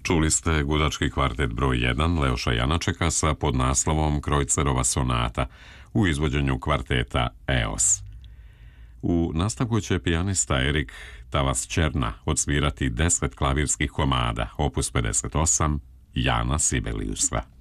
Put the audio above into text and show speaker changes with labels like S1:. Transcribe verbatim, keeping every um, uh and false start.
S1: Čuli ste gudački kvartet broj jedan Leoša Janačeka sa podnaslovom Krojcerova sonata u izvođenju kvarteta E O S. U nastavku će pijanista Erik Tavasčerna odsvirati deset klavirskih komada, opus pedeset osam Jana Sibeliusa.